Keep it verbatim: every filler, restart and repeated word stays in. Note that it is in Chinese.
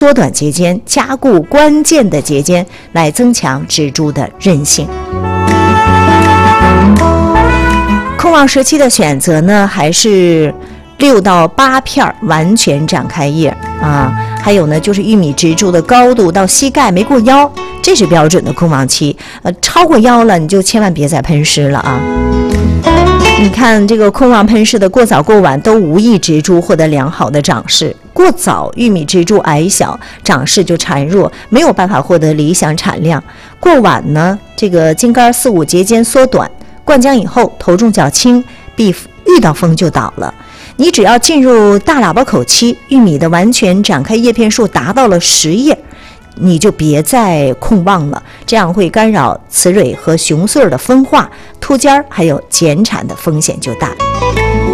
缩短节间，加固关键的节间，来增强植株的韧性。控网时期的选择呢，还是六到八片完全展开叶啊，还有呢，就是玉米植株的高度到膝盖没过腰，这是标准的控网期。呃，超过腰了，你就千万别再喷施了啊。你看这个控网喷施的过早过晚，都无益植株获得良好的长势。过早，玉米植株矮小，长势就孱弱，没有办法获得理想产量。过晚呢，这个茎干四五节间缩短，灌浆以后头重脚轻，必遇到风就倒了。你只要进入大喇叭口期，玉米的完全展开叶片数达到了十叶，你就别再控望了，这样会干扰雌蕊和雄穗的分化，秃尖还有减产的风险就大。